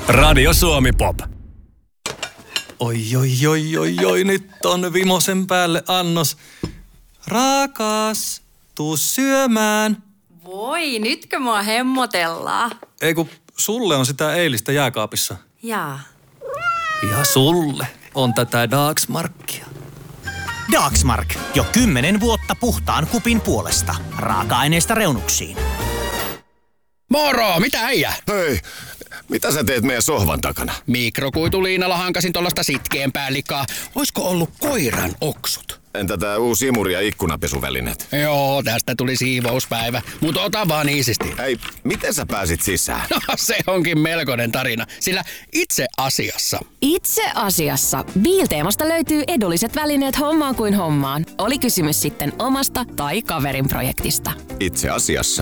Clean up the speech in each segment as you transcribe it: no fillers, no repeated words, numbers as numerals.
Radio Suomi Pop. Oi, nyt on vimosen päälle annos. Rakas, tuu syömään. Voi, nytkö mua hemmotellaan? Ei kun sulle on sitä eilistä jääkaapissa. Jaa. Ja sulle on tätä Dagsmarkia. Dagsmark. Jo 10 vuotta puhtaan kupin puolesta. Raaka-aineista reunuksiin. Moro, mitä äijä? Hei, mitä sä teet meidän sohvan takana? Mikrokuituliinalla hankasin tollasta sitkeämpää likaa. Oisko ollut koiran oksut? Entä tää uusi imuri- ja ikkunapesuvälineet? Joo, tästä tuli siivouspäivä, mutta ota vaan iisisti. Hei, miten sä pääsit sisään? No se onkin melkoinen tarina, sillä itse asiassa Biilteemasta löytyy edulliset välineet hommaan kuin hommaan. Oli kysymys sitten omasta tai kaverin projektista. Itse asiassa.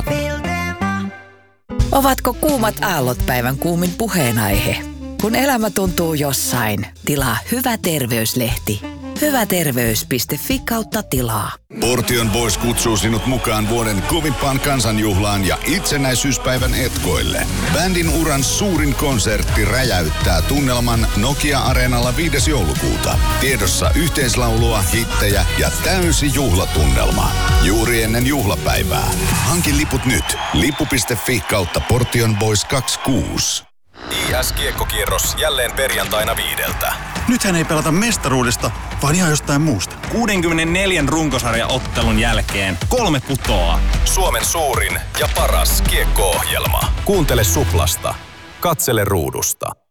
Ovatko kuumat aallot päivän kuumin puheenaihe? Kun elämä tuntuu jossain, tilaa Hyvä Terveyslehti. Hyväterveys.fi/tilaa. Portion Boys kutsuu sinut mukaan vuoden kovimpaan kansanjuhlaan ja itsenäisyyspäivän etkoille. Bändin uran suurin konsertti räjäyttää tunnelman Nokia-areenalla 5. joulukuuta. Tiedossa yhteislaulua, hittejä ja täysi juhlatunnelma. Juuri ennen juhlapäivää. Hanki liput nyt. Lippu.fi/Portion Boys 26. IS-kiekkokierros jälleen perjantaina 5. Nythän ei pelata mestaruudesta, vaan ihan jostain muusta. 64 runkosarjaottelun jälkeen 3 putoaa. Suomen suurin ja paras kiekko-ohjelma. Kuuntele Suplasta. Katsele ruudusta.